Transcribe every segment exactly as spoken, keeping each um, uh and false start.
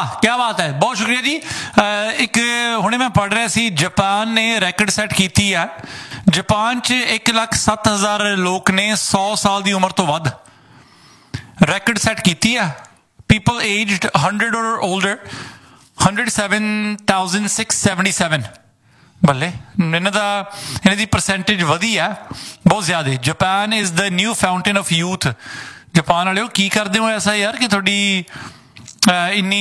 क्या बात है, बहुत शुक्रिया जी। एक हुणे मैं पढ़ रहा सी, जापान ने रैकड सैट की है। जापान च एक लाख सत्त हज़ार लोग ने सौ साल की उम्र तो वध रैकड सैट की है। पीपल एज्ड हंड्रड और older hundred seven thousand six seventy seven बल्ले इन्हों का इन्हों की परसेंटेज वधी है बहुत ज़्यादा। Japan is the new fountain of youth. Japan वाले की करते हो ऐसा यार कि थोड़ी इन्नी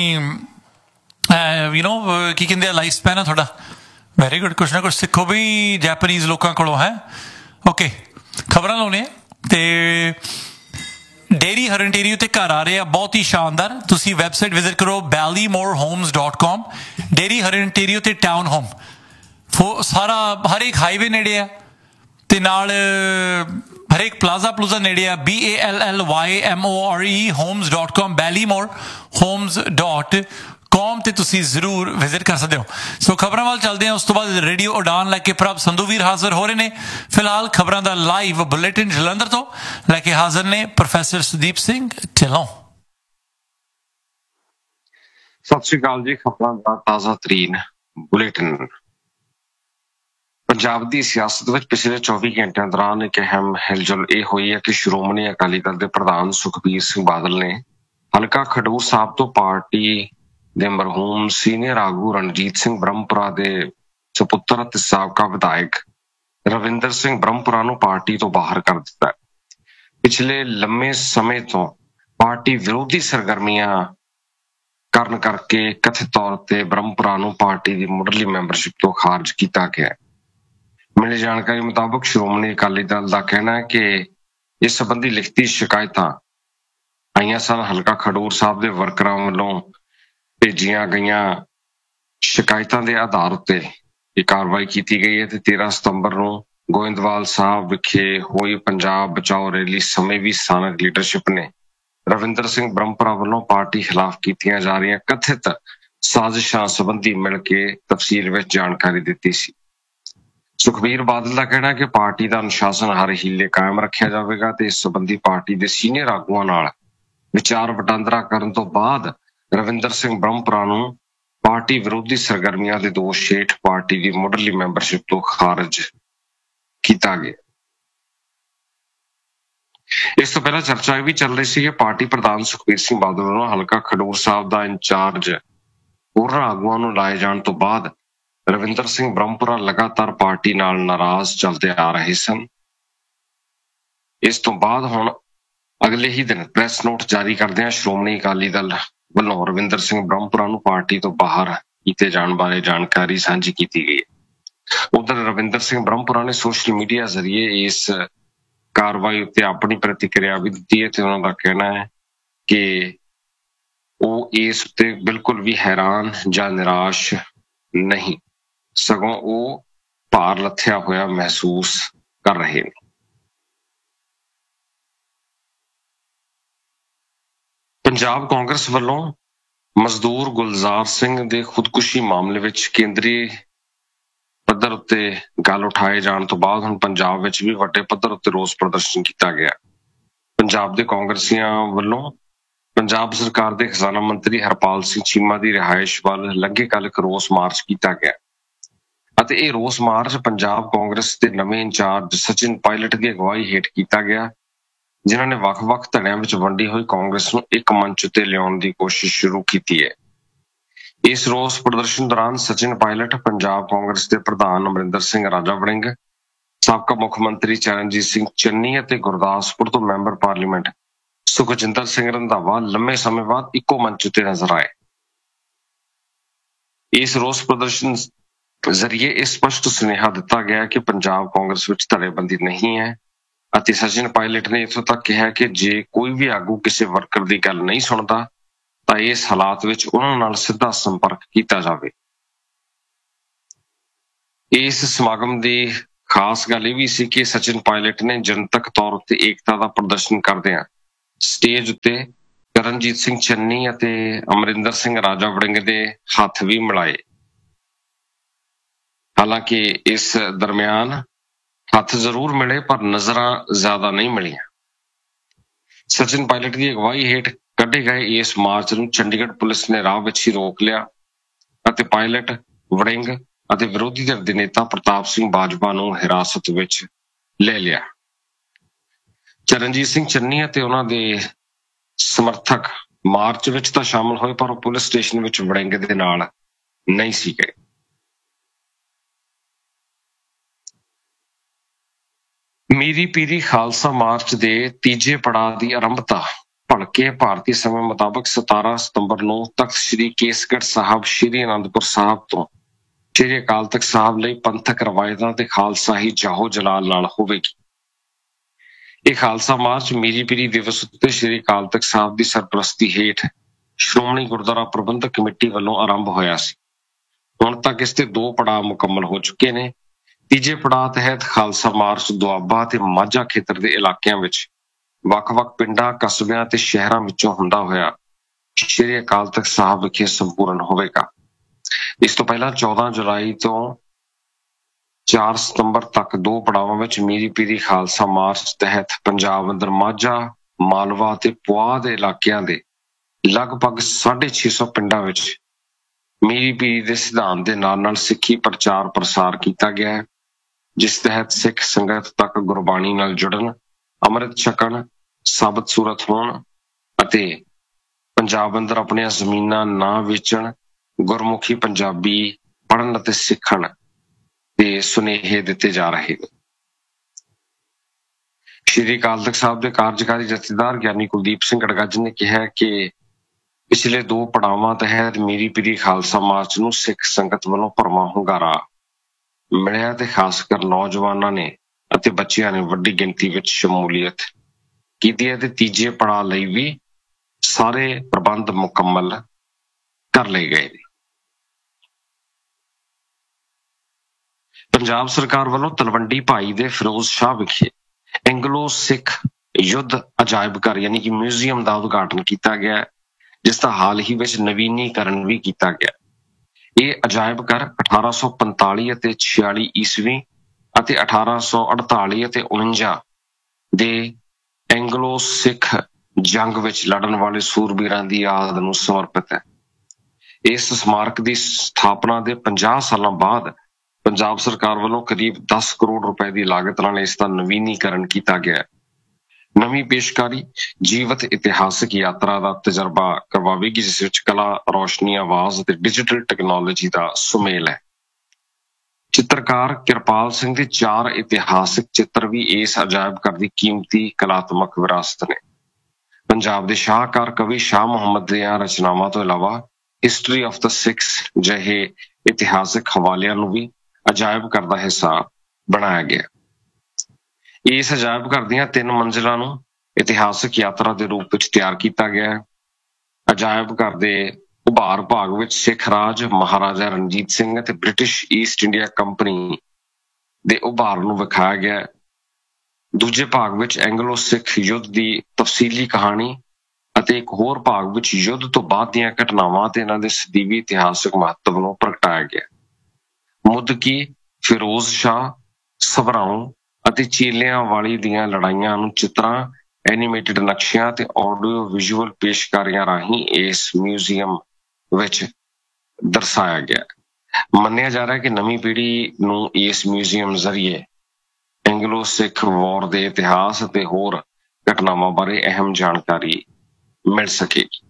यू नो की कहते लाइफ स्पैन है थोड़ा। वेरी गुड, कुछ ना कुछ सीखो भी जैपनीज लोगों को है। ओके, खबर लाने तो डेयरी हरनटेरी उत्ते घर आ रहे हैं, बहुत ही शानदार। तुसी वैबसाइट विजिट करो बैलीमोर होम्स डॉट कॉम। डेयरी हरनटेरी उत्ते टाउन होम सारा हर एक हाईवे नेड़े है ते नाल हर एक प्लाजा प्लूजा नेड़े है। B A L L Y M O R E Holmes dot com बैलीमोर Holmes dot com ते तुसी जरूर विजिट कर सकते हो। सो खबरों वाल चलते हैं, उस तो बाद रेडियो उड़ान लैके प्रभ संधूवीर हाजिर हो रहे ने। फिलहाल खबरों का लाइव बुलेटिन जलंधर तो लैके हाजिर ने प्रोफैसर सुदीप सिंह ढिल्लों। सत श्री अकाल जी। खबरों का ताज़ा तरीन बुलेटिन। पंजाब की सियासत में पिछले चौबीस घंटे दौरान एक अहम हिलजुल यह हुई है कि श्रोमणी अकाली दल के प्रधान सुखबीर सिंह बादल ने हलका खडूर साहब तो पार्टी ਦੇ ਮਰਹੂਮ ਸੀਨੀਅਰ ਆਗੂ ਰਣਜੀਤ ਸਿੰਘ ਬ੍ਰਹਮਪੁਰਾ ਦੇ ਸੁਪੁੱਤਰ ਅਤੇ ਸਾਬਕਾ ਵਿਧਾਇਕ ਰਵਿੰਦਰ ਸਿੰਘ ਬ੍ਰਹਮਪੁਰਾ ਨੂੰ ਪਾਰਟੀ ਤੋਂ ਬਾਹਰ ਕਰ ਦਿੱਤਾ। ਪਿਛਲੇ ਲੰਮੇ ਸਮੇਂ ਤੋਂ ਪਾਰਟੀ ਵਿਰੋਧੀ ਸਰਗਰਮੀਆਂ ਕਰਨ ਕਰਕੇ ਕਥਿਤ ਤੌਰ ਤੇ ਬ੍ਰਹਮਪੁਰਾ ਨੂੰ ਪਾਰਟੀ ਦੀ ਮੁੱਢਲੀ ਮੈਂਬਰਸ਼ਿਪ ਤੋਂ ਖਾਰਜ ਕੀਤਾ ਗਿਆ। ਮਿਲੀ ਜਾਣਕਾਰੀ ਮੁਤਾਬਕ ਸ਼੍ਰੋਮਣੀ ਅਕਾਲੀ ਦਲ ਦਾ ਕਹਿਣਾ ਹੈ ਕਿ ਇਸ ਸੰਬੰਧੀ ਲਿਖਤੀ ਸ਼ਿਕਾਇਤਾਂ ਆਈਆਂ ਸਨ। ਹਲਕਾ ਖਡੂਰ ਸਾਹਿਬ ਦੇ ਵਰਕਰਾਂ ਵੱਲੋਂ ਭੇਜੀਆਂ ਗਈਆਂ ਸ਼ਿਕਾਇਤਾਂ ਦੇ ਆਧਾਰ ਉੱਤੇ ਇਹ ਕਾਰਵਾਈ ਕੀਤੀ ਗਈ ਹੈ ਤੇ ਤੇਰਾਂ ਸਤੰਬਰ ਨੂੰ ਗੋਇੰਦਵਾਲ ਸਾਹਿਬ ਵਿਖੇ ਹੋਈ ਪੰਜਾਬ ਬਚਾਓ ਰੈਲੀ ਸਮੇਂ ਵੀ ਸਥਾਨਕ ਲੀਡਰਸ਼ਿਪ ਨੇ ਰਵਿੰਦਰ ਸਿੰਘ ਬ੍ਰਹਮਪੁਰਾ ਵੱਲੋਂ ਪਾਰਟੀ ਖਿਲਾਫ ਕੀਤੀਆਂ ਜਾ ਰਹੀਆਂ ਕਥਿਤ ਸਾਜ਼ਿਸ਼ਾਂ ਸੰਬੰਧੀ ਮਿਲ ਕੇ ਤਫਸੀਲ ਵਿੱਚ ਜਾਣਕਾਰੀ ਦਿੱਤੀ ਸੀ। ਸੁਖਬੀਰ ਬਾਦਲ ਦਾ ਕਹਿਣਾ ਕਿ ਪਾਰਟੀ ਦਾ ਅਨੁਸ਼ਾਸਨ ਹਰ ਹੀਲੇ ਕਾਇਮ ਰੱਖਿਆ ਜਾਵੇਗਾ ਤੇ ਇਸ ਸੰਬੰਧੀ ਪਾਰਟੀ ਦੇ ਸੀਨੀਅਰ ਆਗੂਆਂ ਨਾਲ ਵਿਚਾਰ ਵਟਾਂਦਰਾ ਕਰਨ ਤੋਂ ਬਾਅਦ ਰਵਿੰਦਰ ਸਿੰਘ ਬ੍ਰਹਮਪੁਰਾ ਨੂੰ ਪਾਰਟੀ ਵਿਰੋਧੀ ਸਰਗਰਮੀਆਂ ਦੇ ਦੋਸ਼ ਹੇਠ ਪਾਰਟੀ ਦੀ ਮੁੱਢਲੀ ਮੈਂਬਰਸ਼ਿਪ ਤੋਂ ਖਾਰਜ ਕੀਤਾ ਗਿਆ। ਇਸ ਤੋਂ ਪਹਿਲਾਂ ਚਰਚਾ ਇਹ ਵੀ ਚੱਲ ਰਹੀ ਸੀ ਕਿ ਪਾਰਟੀ ਪ੍ਰਧਾਨ ਸੁਖਬੀਰ ਸਿੰਘ ਬਾਦਲ ਵੱਲੋਂ ਹਲਕਾ ਖਡੂਰ ਸਾਹਿਬ ਦਾ ਇੰਚਾਰਜ ਹੋਰਨਾਂ ਆਗੂਆਂ ਨੂੰ ਲਾਏ ਜਾਣ ਤੋਂ ਬਾਅਦ ਰਵਿੰਦਰ ਸਿੰਘ ਬ੍ਰਹਮਪੁਰਾ ਲਗਾਤਾਰ ਪਾਰਟੀ ਨਾਲ ਨਾਰਾਜ਼ ਚੱਲਦੇ ਆ ਰਹੇ ਸਨ। ਇਸ ਤੋਂ ਬਾਅਦ ਹੁਣ ਅਗਲੇ ਹੀ ਦਿਨ ਪ੍ਰੈਸ ਨੋਟ ਜਾਰੀ ਕਰਦਿਆਂ ਸ਼੍ਰੋਮਣੀ ਅਕਾਲੀ ਦਲ ਵੱਲੋਂ ਰਵਿੰਦਰ ਸਿੰਘ ਬ੍ਰਹਮਪੁਰਾ ਨੂੰ ਪਾਰਟੀ ਤੋਂ ਬਾਹਰ ਕੀਤੇ ਜਾਣ ਬਾਰੇ ਜਾਣਕਾਰੀ ਸਾਂਝੀ ਕੀਤੀ ਗਈ ਹੈ। ਉਧਰ ਰਵਿੰਦਰ ਸਿੰਘ ਬ੍ਰਹਮਪੁਰਾ ਨੇ ਸੋਸ਼ਲ ਮੀਡੀਆ ਜ਼ਰੀਏ ਇਸ ਕਾਰਵਾਈ ਉੱਤੇ ਆਪਣੀ ਪ੍ਰਤੀਕਿਰਿਆ ਵੀ ਦਿੱਤੀ ਹੈ ਤੇ ਉਹਨਾਂ ਦਾ ਕਹਿਣਾ ਹੈ ਕਿ ਉਹ ਇਸ ਉੱਤੇ ਬਿਲਕੁਲ ਵੀ ਹੈਰਾਨ ਜਾਂ ਨਿਰਾਸ਼ ਨਹੀਂ, ਸਗੋਂ ਉਹ ਭਾਰ ਲੱਥਿਆ ਹੋਇਆ ਮਹਿਸੂਸ ਕਰ ਰਹੇ ਨੇ। ਪੰਜਾਬ ਕਾਂਗਰਸ ਵੱਲੋਂ ਮਜ਼ਦੂਰ ਗੁਲਜ਼ਾਰ ਸਿੰਘ ਦੇ ਖੁਦਕੁਸ਼ੀ ਮਾਮਲੇ ਵਿੱਚ ਕੇਂਦਰੀ ਪੱਧਰ ਉੱਤੇ ਗੱਲ ਉਠਾਏ ਜਾਣ ਤੋਂ ਬਾਅਦ ਹੁਣ ਪੰਜਾਬ ਵਿੱਚ ਵੀ ਵੱਡੇ ਪੱਧਰ ਉੱਤੇ ਰੋਸ ਪ੍ਰਦਰਸ਼ਨ ਕੀਤਾ ਗਿਆ। ਪੰਜਾਬ ਦੇ ਕਾਂਗਰਸੀਆਂ ਵੱਲੋਂ ਪੰਜਾਬ ਸਰਕਾਰ ਦੇ ਖਜ਼ਾਨਾ ਮੰਤਰੀ ਹਰਪਾਲ ਸਿੰਘ ਚੀਮਾ ਦੀ ਰਿਹਾਇਸ਼ ਵੱਲ ਲੰਘੇ ਕੱਲ੍ਹ ਇੱਕ ਰੋਸ ਮਾਰਚ ਕੀਤਾ ਗਿਆ ਅਤੇ ਇਹ ਰੋਸ ਮਾਰਚ ਪੰਜਾਬ ਕਾਂਗਰਸ ਦੇ ਨਵੇਂ ਇੰਚਾਰਜ ਸਚਿਨ ਪਾਇਲਟ ਦੀ ਅਗਵਾਈ ਹੇਠ ਕੀਤਾ ਗਿਆ, ਜਿਨ੍ਹਾਂ ਨੇ ਵੱਖ-ਵੱਖ ਧੜਿਆਂ ਵਿੱਚ ਵੰਡੀ ਹੋਈ ਕਾਂਗਰਸ ਨੂੰ ਇੱਕ ਮੰਚ ਉੱਤੇ ਲਿਆਉਣ ਦੀ ਕੋਸ਼ਿਸ਼ ਸ਼ੁਰੂ ਕੀਤੀ ਹੈ। ਇਸ ਰੋਸ ਪ੍ਰਦਰਸ਼ਨ ਦੌਰਾਨ ਸਚਿਨ ਪਾਇਲਟ, ਪੰਜਾਬ ਕਾਂਗਰਸ ਦੇ ਪ੍ਰਧਾਨ ਅਮਰਿੰਦਰ ਸਿੰਘ ਰਾਜਾ ਵੜਿੰਗ, ਸਾਬਕਾ ਮੁੱਖ ਮੰਤਰੀ ਚਰਨਜੀਤ ਸਿੰਘ ਚੰਨੀ ਅਤੇ ਗੁਰਦਾਸਪੁਰ ਤੋਂ ਮੈਂਬਰ ਪਾਰਲੀਮੈਂਟ ਸੁਖਜਿੰਦਰ ਸਿੰਘ ਰੰਧਾਵਾ ਲੰਮੇ ਸਮੇਂ ਬਾਅਦ ਇੱਕੋ ਮੰਚ ਉੱਤੇ ਨਜ਼ਰ ਆਏ। ਇਸ ਰੋਸ ਪ੍ਰਦਰਸ਼ਨ ਜ਼ਰੀਏ ਇਹ ਸਪਸ਼ਟ ਸੁਨੇਹਾ ਦਿੱਤਾ ਗਿਆ ਕਿ ਪੰਜਾਬ ਕਾਂਗਰਸ ਵਿੱਚ ਧੜੇਬੰਦੀ ਨਹੀਂ ਹੈ ਅਤੇ ਸਚਿਨ ਪਾਇਲਟ ਨੇ ਇੱਥੋਂ ਤੱਕ ਕਿਹਾ ਕਿ ਜੇ ਕੋਈ ਵੀ ਆਗੂ ਕਿਸੇ ਵਰਕਰ ਦੀ ਗੱਲ ਨਹੀਂ ਸੁਣਦਾ ਤਾਂ ਇਸ ਹਾਲਾਤ ਵਿੱਚ ਉਹਨਾਂ ਨਾਲ ਸਿੱਧਾ ਸੰਪਰਕ ਕੀਤਾ ਜਾਵੇ। ਇਸ ਸਮਾਗਮ ਦੀ ਖਾਸ ਗੱਲ ਇਹ ਵੀ ਸੀ ਕਿ ਸਚਿਨ ਪਾਇਲਟ ਨੇ ਜਨਤਕ ਤੌਰ ਉੱਤੇ ਏਕਤਾ ਦਾ ਪ੍ਰਦਰਸ਼ਨ ਕਰਦਿਆਂ ਸਟੇਜ ਉੱਤੇ ਚਰਨਜੀਤ ਸਿੰਘ ਚੰਨੀ ਅਤੇ ਅਮਰਿੰਦਰ ਸਿੰਘ ਰਾਜਾ ਵੜਿੰਗ ਦੇ ਹੱਥ ਵੀ ਮਿਲਾਏ। ਹਾਲਾਂਕਿ ਇਸ ਦਰਮਿਆਨ ਹੱਥ ਜ਼ਰੂਰ ਮਿਲੇ ਪਰ ਨਜ਼ਰਾਂ ਜ਼ਿਆਦਾ ਨਹੀਂ ਮਿਲੀਆਂ। ਸਚਿਨ ਪਾਇਲਟ ਦੀ ਅਗਵਾਈ ਹੇਠ ਕੱਢੇ ਗਏ ਇਸ ਮਾਰਚ ਨੂੰ ਚੰਡੀਗੜ੍ਹ ਪੁਲਿਸ ਨੇ ਰਾਹ ਵਿੱਚ ਹੀ ਰੋਕ ਲਿਆ ਅਤੇ ਪਾਇਲਟ ਵੜਿੰਗ ਅਤੇ ਵਿਰੋਧੀ ਧਿਰ ਦੇ ਨੇਤਾ ਪ੍ਰਤਾਪ ਸਿੰਘ ਬਾਜਵਾ ਨੂੰ ਹਿਰਾਸਤ ਵਿੱਚ ਲੈ ਲਿਆ। ਚਰਨਜੀਤ ਸਿੰਘ ਚੰਨੀ ਅਤੇ ਉਹਨਾਂ ਦੇ ਸਮਰਥਕ ਮਾਰਚ ਵਿੱਚ ਤਾਂ ਸ਼ਾਮਲ ਹੋਏ, ਪਰ ਉਹ ਪੁਲਿਸ ਸਟੇਸ਼ਨ ਵਿੱਚ ਵੜਿੰਗ ਦੇ ਨਾਲ ਨਹੀਂ ਸੀ ਗਏ। ਮੀਰੀ ਪੀਰੀ ਖਾਲਸਾ ਮਾਰਚ ਦੇ ਤੀਜੇ ਪੜਾਅ ਦੀ ਆਰੰਭਤਾ ਭਲਕੇ ਭਾਰਤੀ ਸਮੇਂ ਮੁਤਾਬਕ ਸਤਾਰਾਂ ਸਤੰਬਰ ਨੂੰ ਤਖਤ ਸ੍ਰੀ ਕੇਸਗੜ੍ਹ ਸਾਹਿਬ, ਸ੍ਰੀ ਅਨੰਦਪੁਰ ਸਾਹਿਬ ਤੋਂ ਸ੍ਰੀ ਅਕਾਲ ਤਖਤ ਸਾਹਿਬ ਲਈ ਪੰਥਕ ਰਵਾਇਤਾਂ ਤੇ ਖਾਲਸਾਈ ਜਾਹੋ ਜਲਾਲ ਨਾਲ ਹੋਵੇਗੀ। ਇਹ ਖਾਲਸਾ ਮਾਰਚ ਮੀਰੀ ਪੀਰੀ ਦਿਵਸ ਉੱਤੇ ਸ੍ਰੀ ਅਕਾਲ ਤਖਤ ਸਾਹਿਬ ਦੀ ਸਰਪ੍ਰਸਤੀ ਹੇਠ ਸ਼੍ਰੋਮਣੀ ਗੁਰਦੁਆਰਾ ਪ੍ਰਬੰਧਕ ਕਮੇਟੀ ਵੱਲੋਂ ਆਰੰਭ ਹੋਇਆ ਸੀ। ਹੁਣ ਤੱਕ ਇਸ ਦੇ ਦੋ ਪੜਾਅ ਮੁਕੰਮਲ ਹੋ ਚੁੱਕੇ ਨੇ। ਤੀਜੇ ਪੜਾਅ ਤਹਿਤ ਖਾਲਸਾ ਮਾਰਚ ਦੁਆਬਾ ਤੇ ਮਾਝਾ ਖੇਤਰ ਦੇ ਇਲਾਕਿਆਂ ਵਿੱਚ ਵੱਖ-ਵੱਖ ਪਿੰਡਾਂ, ਕਸਬਿਆਂ ਤੇ ਸ਼ਹਿਰਾਂ ਵਿੱਚੋਂ ਹੁੰਦਾ ਹੋਇਆ ਸ੍ਰੀ ਅਕਾਲ ਤਖਤ ਸਾਹਿਬ ਵਿਖੇ ਸੰਪੂਰਨ ਹੋਵੇਗਾ। ਇਸ ਤੋਂ ਪਹਿਲਾਂ ਚੌਦਾਂ ਜੁਲਾਈ ਤੋਂ ਚਾਰ ਸਤੰਬਰ ਤੱਕ ਦੋ ਪੜਾਵਾਂ ਵਿੱਚ ਮੀਰੀ ਪੀਰੀ ਖਾਲਸਾ ਮਾਰਚ ਤਹਿਤ ਪੰਜਾਬ ਅੰਦਰ ਮਾਝਾ, ਮਾਲਵਾ ਤੇ ਪੁਆਧ ਦੇ ਇਲਾਕਿਆਂ ਦੇ ਲਗਭਗ ਸਾਢੇ ਛੇ ਸੌ ਪਿੰਡਾਂ ਵਿੱਚ ਮੀਰੀ ਪੀਰੀ ਦੇ ਸਿਧਾਂਤ ਦੇ ਨਾਲ ਨਾਲ ਸਿੱਖੀ ਪ੍ਰਚਾਰ ਪ੍ਰਸਾਰ ਕੀਤਾ ਗਿਆ ਹੈ, ਜਿਸ ਤਹਿਤ ਸਿੱਖ ਸੰਗਤ ਤੱਕ ਗੁਰਬਾਣੀ ਨਾਲ ਜੁੜਨ, ਅੰਮ੍ਰਿਤ ਛਕਣ, ਸਾਬਤ ਸੂਰਤ ਹੋਣ ਅਤੇ ਪੰਜਾਬ ਅੰਦਰ ਆਪਣੀਆਂ ਜ਼ਮੀਨਾਂ ਨਾ ਵੇਚਣ, ਗੁਰਮੁਖੀ ਪੰਜਾਬੀ ਪੜ੍ਹਨ ਅਤੇ ਸਿੱਖਣ ਦੇ ਸੁਨੇਹੇ ਦਿੱਤੇ ਜਾ ਰਹੇ ਨੇ। ਸ਼੍ਰੀ ਅਕਾਲ ਤਖਤ ਸਾਹਿਬ ਦੇ ਕਾਰਜਕਾਰੀ ਜਥੇਦਾਰ ਗਿਆਨੀ ਕੁਲਦੀਪ ਸਿੰਘ ਗੜਗੱਜ ਨੇ ਕਿਹਾ ਕਿ ਪਿਛਲੇ ਦੋ ਪੜਾਵਾਂ ਤਹਿਤ ਮੀਰੀ ਪੀਰੀ ਖਾਲਸਾ ਮਾਰਚ ਨੂੰ ਸਿੱਖ ਸੰਗਤ ਵੱਲੋਂ ਭਰਵਾਂ ਹੁੰਗਾਰਾ ਮਿਲਿਆ ਤੇ ਖਾਸ ਕਰ ਨੌਜਵਾਨਾਂ ਨੇ ਅਤੇ ਬੱਚਿਆਂ ਨੇ ਵੱਡੀ ਗਿਣਤੀ ਵਿੱਚ ਸ਼ਮੂਲੀਅਤ ਕੀਤੀ ਹੈ ਤੇ ਤੀਜੇ ਪੜਾਅ ਲਈ ਵੀ ਸਾਰੇ ਪ੍ਰਬੰਧ ਮੁਕੰਮਲ ਕਰ ਲਏ ਗਏ ਨੇ। ਪੰਜਾਬ ਸਰਕਾਰ ਵੱਲੋਂ ਤਲਵੰਡੀ ਭਾਈ ਦੇ ਫਿਰੋਜ਼ ਸ਼ਾਹ ਵਿਖੇ ਐਂਗਲੋ ਸਿੱਖ ਯੁੱਧ ਅਜਾਇਬ ਘਰ ਯਾਨੀ ਕਿ ਮਿਊਜ਼ੀਅਮ ਦਾ ਉਦਘਾਟਨ ਕੀਤਾ ਗਿਆ, ਜਿਸ ਦਾ ਹਾਲ ਹੀ ਵਿੱਚ ਨਵੀਨੀਕਰਨ ਵੀ ਕੀਤਾ ਗਿਆ। ਇਹ ਅਜਾਇਬ ਘਰ ਅਠਾਰਾਂ ਸੌ ਪੰਤਾਲੀ ਅਤੇ ਛਿਆਲੀ ਈਸਵੀ ਅਤੇ ਅਠਾਰਾਂ ਸੌ ਅੜਤਾਲੀ ਅਤੇ ਉਣੰਜਾ ਦੇ ਐਂਗਲੋ ਸਿੱਖ ਜੰਗ ਵਿੱਚ ਲੜਨ ਵਾਲੇ ਸੂਰਬੀਰਾਂ ਦੀ ਯਾਦ ਨੂੰ ਸਮਰਪਿਤ ਹੈ। ਇਸ ਸਮਾਰਕ ਦੀ ਸਥਾਪਨਾ ਦੇ ਪੰਜਾਹ ਸਾਲਾਂ ਬਾਅਦ ਪੰਜਾਬ ਸਰਕਾਰ ਵੱਲੋਂ ਕਰੀਬ ਦਸ ਕਰੋੜ ਰੁਪਏ ਦੀ ਲਾਗਤ ਨਾਲ ਇਸ ਦਾ ਨਵੀਨੀਕਰਨ ਕੀਤਾ ਗਿਆ। ਨਵੀਂ ਪੇਸ਼ਕਾਰੀ ਜੀਵਤ ਇਤਿਹਾਸਕ ਯਾਤਰਾ ਦਾ ਤਜਰਬਾ ਕਰਵਾਵੇਗੀ, ਜਿਸ ਵਿੱਚ ਕਲਾ, ਰੌਸ਼ਨੀ, ਆਵਾਜ਼ ਅਤੇ ਡਿਜੀਟਲ ਟੈਕਨੋਲੋਜੀ ਦਾ ਸੁਮੇਲ ਹੈ। ਚਿੱਤਰਕਾਰ ਕਿਰਪਾਲ ਸਿੰਘ ਦੇ ਚਾਰ ਇਤਿਹਾਸਕ ਚਿੱਤਰ ਵੀ ਇਸ ਅਜਾਇਬ ਘਰ ਦੀ ਕੀਮਤੀ ਕਲਾਤਮਕ ਵਿਰਾਸਤ ਨੇ। ਪੰਜਾਬ ਦੇ ਸ਼ਾਹਕਾਰ ਕਵੀ ਸ਼ਾਹ ਮੁਹੰਮਦ ਦੀਆਂ ਰਚਨਾਵਾਂ ਤੋਂ ਇਲਾਵਾ ਹਿਸਟਰੀ ਆਫ ਦ ਸਿੱਖਸ ਜਿਹੇ ਇਤਿਹਾਸਕ ਹਵਾਲਿਆਂ ਨੂੰ ਵੀ ਅਜਾਇਬ ਘਰ ਦਾ ਹਿੱਸਾ ਬਣਾਇਆ ਗਿਆ। ਇਸ ਅਜਾਇਬ ਘਰ ਦੀਆਂ ਤਿੰਨ ਮੰਜ਼ਿਲਾਂ ਨੂੰ ਇਤਿਹਾਸਕ ਯਾਤਰਾ ਦੇ ਰੂਪ ਵਿੱਚ ਤਿਆਰ ਕੀਤਾ ਗਿਆ ਹੈ। ਅਜਾਇਬ ਘਰ ਦੇ ਉਭਾਰ ਭਾਗ ਵਿੱਚ ਸਿੱਖ ਰਾਜ, ਮਹਾਰਾਜਾ ਰਣਜੀਤ ਸਿੰਘ ਅਤੇ ਬ੍ਰਿਟਿਸ਼ ਈਸਟ ਇੰਡੀਆ ਕੰਪਨੀ ਦੇ ਉਭਾਰ ਨੂੰ ਵਿਖਾਇਆ ਗਿਆ। ਦੂਜੇ ਭਾਗ ਵਿੱਚ ਐਂਗਲੋ ਸਿੱਖ ਯੁੱਧ ਦੀ ਤਫਸੀਲੀ ਕਹਾਣੀ ਅਤੇ ਇੱਕ ਹੋਰ ਭਾਗ ਵਿੱਚ ਯੁੱਧ ਤੋਂ ਬਾਅਦ ਦੀਆਂ ਘਟਨਾਵਾਂ ਤੇ ਇਹਨਾਂ ਦੇ ਸਦੀਵੀ ਇਤਿਹਾਸਕ ਮਹੱਤਵ ਨੂੰ ਪ੍ਰਗਟਾਇਆ ਗਿਆ। ਮੁੱਦਕੀ, ਫਿਰੋਜ਼ ਸ਼ਾਹ, ਸਭਰਾਉਂ ਅਤੇ ਚੀਲਿਆਂ ਵਾਲੀ ਦੀਆਂ ਲੜਾਈਆਂ ਨੂੰ ਚਿੱਤਰਾਂ, ਐਨੀਮੇਟਡ ਨਕਸ਼ਿਆਂ ਤੇ ਆਡੀਓ ਵਿਜ਼ੂਅਲ ਪੇਸ਼ਕਾਰੀਆਂ ਰਾਹੀਂ ਇਸ ਮਿਊਜ਼ੀਅਮ ਵਿੱਚ ਦਰਸਾਇਆ ਗਿਆ। ਮੰਨਿਆ ਜਾ ਰਿਹਾ ਹੈ ਕਿ ਨਵੀਂ ਪੀੜ੍ਹੀ ਨੂੰ ਇਸ ਮਿਊਜ਼ੀਅਮ ਜ਼ਰੀਏ ਐਂਗਲੋ ਸਿੱਖ ਵਾਰ ਦੇ ਇਤਿਹਾਸ ਅਤੇ ਹੋਰ ਘਟਨਾਵਾਂ ਬਾਰੇ ਅਹਿਮ ਜਾਣਕਾਰੀ ਮਿਲ ਸਕੇਗੀ।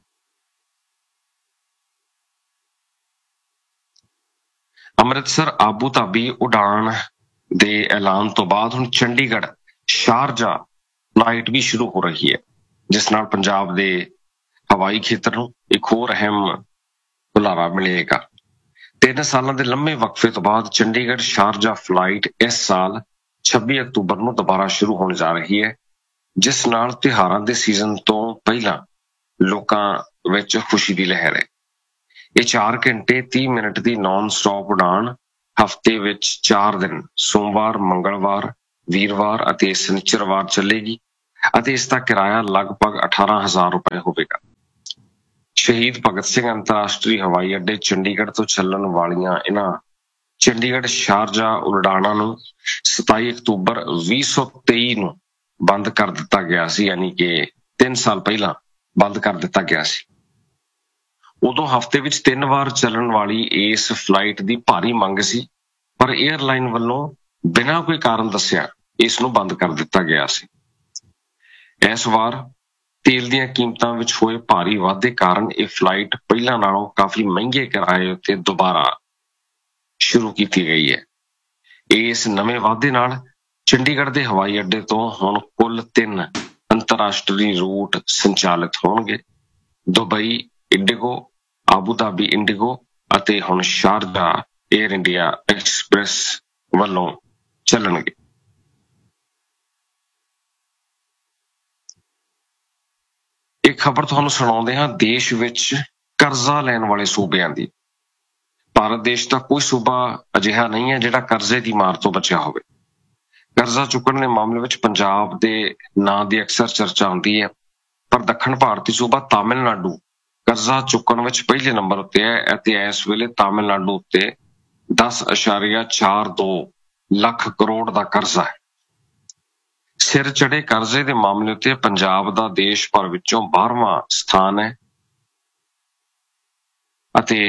ਅੰਮ੍ਰਿਤਸਰ ਆਬੂ ਧਾਬੀ ਉਡਾਣ ਦੇ ਐਲਾਨ ਤੋਂ ਬਾਅਦ ਹੁਣ ਚੰਡੀਗੜ੍ਹ ਸ਼ਾਰਜਾ ਫਲਾਈਟ ਵੀ ਸ਼ੁਰੂ ਹੋ ਰਹੀ ਹੈ, ਜਿਸ ਨਾਲ ਪੰਜਾਬ ਦੇ ਹਵਾਈ ਖੇਤਰ ਨੂੰ ਇੱਕ ਹੋਰ ਅਹਿਮ ਹੁਲਾਰਾ ਮਿਲੇਗਾ। ਤਿੰਨ ਸਾਲਾਂ ਦੇ ਲੰਮੇ ਵਕਫੇ ਤੋਂ ਬਾਅਦ ਚੰਡੀਗੜ੍ਹ ਸ਼ਾਰਜਾ ਫਲਾਈਟ ਇਸ ਸਾਲ ਛੱਬੀ ਅਕਤੂਬਰ ਨੂੰ ਦੁਬਾਰਾ ਸ਼ੁਰੂ ਹੋਣ ਜਾ ਰਹੀ ਹੈ, ਜਿਸ ਨਾਲ ਤਿਉਹਾਰਾਂ ਦੇ ਸੀਜ਼ਨ ਤੋਂ ਪਹਿਲਾਂ ਲੋਕਾਂ ਵਿੱਚ ਖੁਸ਼ੀ ਦੀ ਲਹਿਰ ਹੈ। ਇਹ ਚਾਰ ਘੰਟੇ ਤੀਹ ਮਿੰਟ ਦੀ ਨਾਨ ਸਟਾਪ ਉਡਾਣ ਹਫ਼ਤੇ ਵਿੱਚ ਚਾਰ ਦਿਨ ਸੋਮਵਾਰ, ਮੰਗਲਵਾਰ, ਵੀਰਵਾਰ ਅਤੇ ਸ਼ਨੀਚਰਵਾਰ ਚੱਲੇਗੀ ਅਤੇ ਇਸ ਦਾ ਕਿਰਾਇਆ ਲਗਭਗ ਅਠਾਰਾਂ ਹਜ਼ਾਰ ਰੁਪਏ ਹੋਵੇਗਾ। ਸ਼ਹੀਦ ਭਗਤ ਸਿੰਘ ਅੰਤਰਰਾਸ਼ਟਰੀ ਹਵਾਈ ਅੱਡੇ ਚੰਡੀਗੜ੍ਹ ਤੋਂ ਚੱਲਣ ਵਾਲੀਆਂ ਇਹਨਾਂ ਚੰਡੀਗੜ੍ਹ ਸ਼ਾਰਜਾ ਉਡਾਣਾਂ ਨੂੰ ਸਤਾਈ ਅਕਤੂਬਰ ਵੀਹ ਸੌ ਤੇਈ ਨੂੰ ਬੰਦ ਕਰ ਦਿੱਤਾ ਗਿਆ ਸੀ, ਯਾਨੀ ਕਿ ਤਿੰਨ ਸਾਲ ਪਹਿਲਾਂ ਬੰਦ ਕਰ ਦਿੱਤਾ ਗਿਆ ਸੀ। ਉਦੋਂ ਹਫ਼ਤੇ ਵਿੱਚ ਤਿੰਨ ਵਾਰ ਚੱਲਣ ਵਾਲੀ ਇਸ ਫਲਾਈਟ ਦੀ ਭਾਰੀ ਮੰਗ ਸੀ, ਪਰ 에ਅਰਲਾਈਨ ਵੱਲੋਂ ਬਿਨਾਂ ਕੋਈ ਕਾਰਨ ਦੱਸਿਆ ਇਸ ਨੂੰ ਬੰਦ ਕਰ ਦਿੱਤਾ ਗਿਆ ਸੀ। ਇਸ ਵਾਰ ਤੇਲ ਦੀਆਂ ਕੀਮਤਾਂ ਵਿੱਚ ਹੋਏ ਭਾਰੀ ਵਾਧੇ ਕਾਰਨ ਇਹ ਫਲਾਈਟ ਪਹਿਲਾਂ ਨਾਲੋਂ ਕਾਫੀ ਮਹਿੰਗੇ ਕਿਰਾਏ ਉੱਤੇ ਦੁਬਾਰਾ ਸ਼ੁਰੂ ਕੀਤੀ ਗਈ ਹੈ। ਇਸ ਨਵੇਂ ਵਾਧੇ ਨਾਲ ਚੰਡੀਗੜ੍ਹ ਦੇ ਹਵਾਈ ਅੱਡੇ ਤੋਂ ਹੁਣ ਕੁੱਲ ਤਿੰਨ ਅੰਤਰਰਾਸ਼ਟਰੀ ਰੂਟ ਸੰਚਾਲਿਤ ਹੋਣਗੇ। Dubai IndiGo, Abu Dhabi IndiGo ਅਤੇ ਹੁਣ ਸ਼ਾਰਜਾ ਏਅਰ ਇੰਡੀਆ ਐਕਸਪ੍ਰੈਸ ਵੱਲੋਂ ਚੱਲਣਗੇ। ਇੱਕ ਖਬਰ ਤੁਹਾਨੂੰ ਸੁਣਾਉਂਦੇ ਹਾਂ ਦੇਸ਼ ਵਿੱਚ ਕਰਜ਼ਾ ਲੈਣ ਵਾਲੇ ਸੂਬਿਆਂ ਦੀ। ਭਾਰਤ ਦੇਸ਼ ਦਾ ਕੋਈ ਸੂਬਾ ਅਜਿਹਾ ਨਹੀਂ ਹੈ ਜਿਹੜਾ ਕਰਜ਼ੇ ਦੀ ਮਾਰ ਤੋਂ ਬਚਿਆ ਹੋਵੇ। ਕਰਜ਼ਾ ਚੁੱਕਣ ਦੇ ਮਾਮਲੇ ਵਿੱਚ ਪੰਜਾਬ ਦੇ ਨਾਂ ਦੀ ਅਕਸਰ ਚਰਚਾ ਹੁੰਦੀ ਹੈ, ਪਰ ਦੱਖਣ ਭਾਰਤੀ ਸੂਬਾ ਤਾਮਿਲਨਾਡੂ ਕਰਜ਼ਾ ਚੁੱਕਣ ਵਿੱਚ ਪਹਿਲੇ ਨੰਬਰ ਉੱਤੇ ਹੈ ਅਤੇ ਇਸ ਵੇਲੇ ਤਾਮਿਲਨਾਡੂ ਉੱਤੇ ਦਸ ਅਸ਼ਾਰੀਆ ਚਾਰ ਦੋ ਲੱਖ ਕਰੋੜ ਦਾ ਕਰਜ਼ਾ ਹੈ। ਸਿਰ ਚੜੇ ਕਰਜ਼ੇ ਦੇ ਮਾਮਲੇ ਉੱਤੇ ਪੰਜਾਬ ਦਾ ਦੇਸ਼ ਭਰ ਵਿੱਚੋਂ ਬਾਰ੍ਹਵਾਂ ਸਥਾਨ ਹੈ ਅਤੇ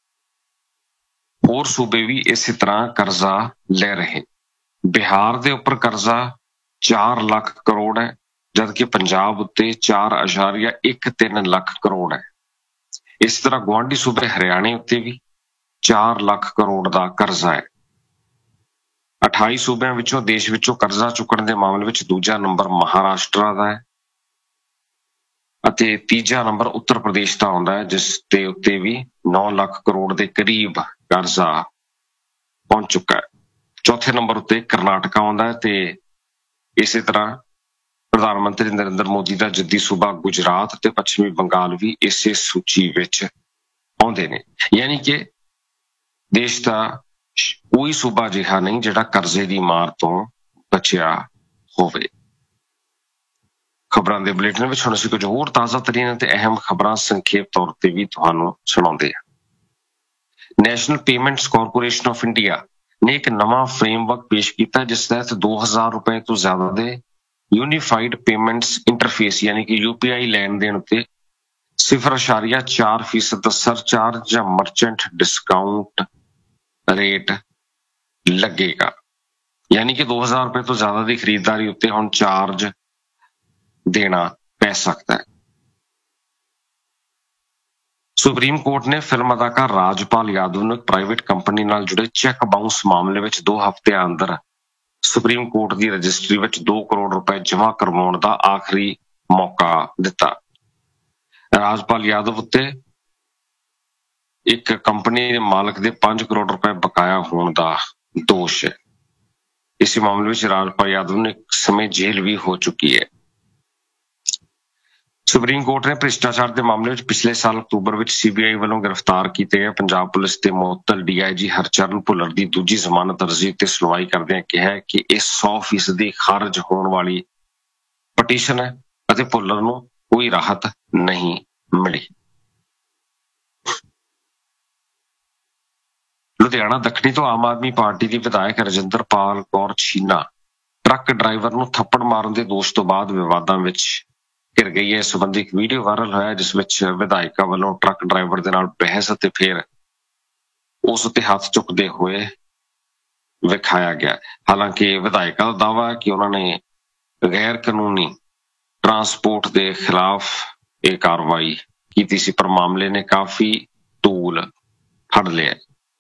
ਹੋਰ ਸੂਬੇ ਵੀ ਇਸੇ ਤਰ੍ਹਾਂ ਕਰਜ਼ਾ ਲੈ ਰਹੇ। ਬਿਹਾਰ ਦੇ ਉੱਪਰ ਕਰਜ਼ਾ ਚਾਰ ਲੱਖ ਕਰੋੜ ਹੈ, ਜਦਕਿ ਪੰਜਾਬ ਉੱਤੇ ਚਾਰ ਅਸ਼ਾਰੀਆ ਇੱਕ ਤਿੰਨ ਲੱਖ ਕਰੋੜ ਹੈ। ਇਸ ਤਰ੍ਹਾਂ ਗੁਆਂਢੀ ਸੂਬੇ ਹਰਿਆਣੇ ਉੱਤੇ ਵੀ ਚਾਰ ਲੱਖ ਕਰੋੜ ਦਾ ਕਰਜ਼ਾ ਹੈ। ਅਠਾਈ ਸੂਬਿਆਂ ਵਿੱਚੋਂ ਦੇਸ਼ ਵਿੱਚੋਂ ਕਰਜ਼ਾ ਚੁੱਕਣ ਦੇ ਮਾਮਲੇ ਵਿੱਚ ਦੂਜਾ ਨੰਬਰ ਮਹਾਰਾਸ਼ਟਰ ਦਾ ਹੈ ਅਤੇ ਤੀਜਾ ਨੰਬਰ ਉੱਤਰ ਪ੍ਰਦੇਸ਼ ਦਾ ਆਉਂਦਾ ਹੈ, ਜਿਸ ਦੇ ਉੱਤੇ ਵੀ ਨੌ ਲੱਖ ਕਰੋੜ ਦੇ ਕਰੀਬ ਕਰਜ਼ਾ ਪਹੁੰਚ ਚੁੱਕਾ ਹੈ। ਚੌਥੇ ਨੰਬਰ ਉੱਤੇ ਕਰਨਾਟਕਾ ਆਉਂਦਾ ਹੈ ਤੇ ਇਸੇ ਤਰ੍ਹਾਂ ਪ੍ਰਧਾਨ ਮੰਤਰੀ ਨਰਿੰਦਰ ਮੋਦੀ ਦਾ ਜੱਦੀ ਸੂਬਾ ਗੁਜਰਾਤ ਤੇ ਪੱਛਮੀ ਬੰਗਾਲ ਵੀ ਇਸੇ ਸੂਚੀ ਵਿੱਚ ਆਉਂਦੇ ਨੇ। ਯਾਨੀ ਕਿ ਦੇਸ਼ ਦਾ ਕੋਈ ਸੂਬਾ ਅਜਿਹਾ ਨਹੀਂ ਜਿਹੜਾ ਕਰਜ਼ੇ ਦੀ ਮਾਰ ਤੋਂ ਬਚਿਆ ਹੋਵੇ। ਖਬਰਾਂ ਦੇ ਬੁਲੇਟਿਨ ਵਿੱਚ ਹੁਣ ਅਸੀਂ ਕੁਝ ਹੋਰ ਤਾਜ਼ਾ ਤਰੀਨ ਅਤੇ ਅਹਿਮ ਖਬਰਾਂ ਸੰਖੇਪ ਤੌਰ ਤੇ ਵੀ ਤੁਹਾਨੂੰ ਸੁਣਾਉਂਦੇ ਹਾਂ। National payments corporation of India ਨੇ ਇੱਕ ਨਵਾਂ ਫਰੇਮਵਰਕ ਪੇਸ਼ ਕੀਤਾ, ਜਿਸ ਤਹਿਤ ਦੋ ਹਜ਼ਾਰ ਰੁਪਏ ਤੋਂ ਜ਼ਿਆਦਾ ਦੇ ਯੂਨੀਫਾਈਡ ਪੇਮੈਂਟਸ ਇੰਟਰਫੇਸ ਯਾਨੀ ਕਿ ਯੂ ਪੀ ਆਈ ਲੈਣ ਦੇਣ ਉੱਤੇ ਸਿਫਰ ਅਸ਼ਾਰੀਆ ਚਾਰ ਫੀਸਦ ਦਾ ਸਰਚਾਰਜ ਜਾਂ ਮਰਚੈਂਟ ਡਿਸਕਾਊਂਟ ਰੇਟ ਲੱਗੇਗਾ। ਯਾਨੀ ਕਿ ਦੋ ਹਜ਼ਾਰ ਰੁਪਏ ਤੋਂ ਜ਼ਿਆਦਾ ਦੀ ਖਰੀਦਦਾਰੀ ਉੱਤੇ ਹੁਣ ਚਾਰਜ ਦੇਣਾ ਪੈ ਸਕਦਾ ਹੈ। ਸੁਪਰੀਮ ਕੋਰਟ ਨੇ ਫਿਲਮ ਅਦਾਕਾਰ ਰਾਜਪਾਲ ਯਾਦਵ ਨੂੰ ਇੱਕ ਪ੍ਰਾਈਵੇਟ ਕੰਪਨੀ ਨਾਲ ਜੁੜੇ ਚੈੱਕ ਬਾਉਂਸ ਮਾਮਲੇ ਵਿੱਚ ਦੋ ਹਫ਼ਤਿਆਂ ਅੰਦਰ ਸੁਪਰੀਮ ਕੋਰਟ ਦੀ ਰਜਿਸਟਰੀ ਵਿੱਚ ਦੋ ਕਰੋੜ ਰੁਪਏ ਜਮ੍ਹਾਂ ਕਰਵਾਉਣ ਦਾ ਆਖਰੀ ਮੌਕਾ ਦਿੱਤਾ। ਰਾਜਪਾਲ ਯਾਦਵ ਉੱਤੇ ਇੱਕ ਕੰਪਨੀ ਦੇ ਮਾਲਕ ਦੇ ਪੰਜ ਕਰੋੜ ਰੁਪਏ ਬਕਾਇਆ ਹੋਣ ਦਾ ਦੋਸ਼ ਹੈ। ਇਸੇ ਮਾਮਲੇ ਵਿੱਚ ਰਾਜਪਾਲ ਯਾਦਵ ਨੂੰ ਇੱਕ ਸਮੇਂ ਜੇਲ੍ਹ ਵੀ ਹੋ ਚੁੱਕੀ ਹੈ। ਸੁਪਰੀਮ ਕੋਰਟ ਨੇ ਭ੍ਰਿਸ਼ਟਾਚਾਰ ਦੇ ਮਾਮਲੇ ਵਿੱਚ ਪਿਛਲੇ ਸਾਲ ਅਕਤੂਬਰ ਵਿੱਚ ਸੀ ਬੀ ਆਈ ਵੱਲੋਂ ਗ੍ਰਿਫਤਾਰ ਕੀਤੇ ਗਏ ਪੰਜਾਬ ਪੁਲਿਸ ਦੇ ਮੁਅੱਤਲ ਡੀ ਆਈ ਜੀ ਹਰਚਰਨ ਭੁੱਲਰ ਦੀ ਦੂਜੀ ਜ਼ਮਾਨਤ ਅਰਜ਼ੀ ਉੱਤੇ ਸੁਣਵਾਈ ਕਰਦਿਆਂ ਕਿਹਾ ਕਿ ਇਹ ਸੌ ਫੀਸਦੀ ਖਾਰਜ ਹੋਣ ਵਾਲੀ ਪਟੀਸ਼ਨ ਹੈ ਅਤੇ ਭੁੱਲਰ ਨੂੰ ਕੋਈ ਰਾਹਤ ਨਹੀਂ ਮਿਲੀ। ਲੁਧਿਆਣਾ ਦੱਖਣੀ ਤੋਂ ਆਮ ਆਦਮੀ ਪਾਰਟੀ ਦੀ ਵਿਧਾਇਕ ਰਜਿੰਦਰਪਾਲ ਕੌਰ ਛੀਨਾ ਟਰੱਕ ਡਰਾਈਵਰ ਨੂੰ ਥੱਪੜ ਮਾਰਨ ਦੇ ਦੋਸ਼ ਤੋਂ ਬਾਅਦ ਵਿਵਾਦਾਂ ਵਿੱਚ ਘਿਰ ਗਈ ਹੈ। ਇਸ ਸੰਬੰਧੀ ਇੱਕ ਵੀਡੀਓ ਵਾਇਰਲ ਹੋਇਆ ਜਿਸ ਵਿੱਚ ਵਿਧਾਇਕਾ ਵੱਲੋਂ ਟਰੱਕ ਡਰਾਈਵਰ ਦੇ ਨਾਲ ਬਹਿਸ ਅਤੇ ਫਿਰ ਉਸ ਉੱਤੇ ਹੱਥ ਚੁੱਕਦੇ ਹੋਏ ਵਿਖਾਇਆ ਗਿਆ। ਹਾਲਾਂਕਿ ਵਿਧਾਇਕਾ ਦਾ ਦਾਅਵਾ ਹੈ ਕਿ ਉਹਨਾਂ ਨੇ ਗੈਰ ਕਾਨੂੰਨੀ ਟਰਾਂਸਪੋਰਟ ਦੇ ਖਿਲਾਫ ਇਹ ਕਾਰਵਾਈ ਕੀਤੀ ਸੀ, ਪਰ ਮਾਮਲੇ ਨੇ ਕਾਫੀ ਤੂਲ ਫੜ ਲਿਆ।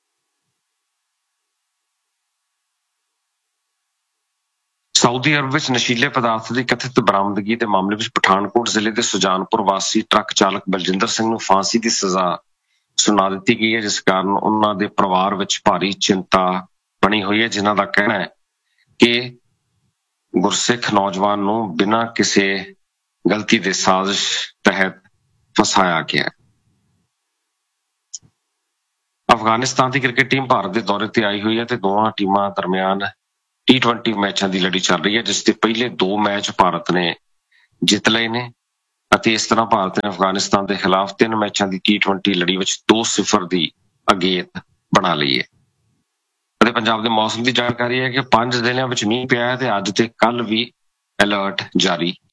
ਸਾਊਦੀ ਅਰਬ ਵਿੱਚ ਨਸ਼ੀਲੇ ਪਦਾਰਥ ਦੀ ਕਥਿਤ ਬਰਾਮਦਗੀ ਦੇ ਮਾਮਲੇ ਵਿੱਚ ਪਠਾਨਕੋਟ ਜ਼ਿਲ੍ਹੇ ਦੇ ਸੁਜਾਨਪੁਰ ਵਾਸੀ ਟਰੱਕ ਚਾਲਕ ਬਲਜਿੰਦਰ ਸਿੰਘ ਨੂੰ ਫਾਂਸੀ ਦੀ ਸਜ਼ਾ ਸੁਣਾ ਦਿੱਤੀ ਗਈ ਹੈ, ਜਿਸ ਕਾਰਨ ਉਹਨਾਂ ਦੇ ਪਰਿਵਾਰ ਵਿੱਚ ਭਾਰੀ ਚਿੰਤਾ ਬਣੀ ਹੋਈ ਹੈ, ਜਿਨ੍ਹਾਂ ਦਾ ਕਹਿਣਾ ਹੈ ਕਿ ਗੁਰਸਿੱਖ ਨੌਜਵਾਨ ਨੂੰ ਬਿਨਾਂ ਕਿਸੇ ਗਲਤੀ ਦੇ ਸਾਜ਼ਿਸ਼ ਤਹਿਤ ਫਸਾਇਆ ਗਿਆ। ਅਫਗਾਨਿਸਤਾਨ ਦੀ ਕ੍ਰਿਕਟ ਟੀਮ ਭਾਰਤ ਦੇ ਦੌਰੇ ਤੇ ਆਈ ਹੋਈ ਹੈ ਤੇ ਦੋਵਾਂ ਟੀਮਾਂ ਦਰਮਿਆਨ ਟੀ ਟਵੈਂਟੀ ਮੈਚਾਂ ਦੀ ਲੜੀ ਚੱਲ ਰਹੀ ਹੈ, ਜਿਸ ਦੇ ਪਹਿਲੇ ਦੋ ਮੈਚ ਭਾਰਤ ਨੇ ਜਿੱਤ ਲਏ ਨੇ ਅਤੇ ਇਸ ਤਰ੍ਹਾਂ ਭਾਰਤ ਨੇ ਅਫਗਾਨਿਸਤਾਨ ਦੇ ਖਿਲਾਫ ਤਿੰਨ ਮੈਚਾਂ ਦੀ ਟੀ ਟਵੈਂਟੀ ਲੜੀ ਵਿੱਚ ਦੋ ਸਿਫਰ ਦੀ ਅਗੇਤ ਬਣਾ ਲਈ ਹੈ। ਅਤੇ ਪੰਜਾਬ ਦੇ ਮੌਸਮ ਦੀ ਜਾਣਕਾਰੀ ਹੈ ਕਿ ਪੰਜ ਜ਼ਿਲ੍ਹਿਆਂ ਵਿੱਚ ਮੀਂਹ ਪਿਆ ਹੈ ਤੇ ਅੱਜ ਤੇ ਕੱਲ ਵੀ ਅਲਰਟ ਜਾਰੀ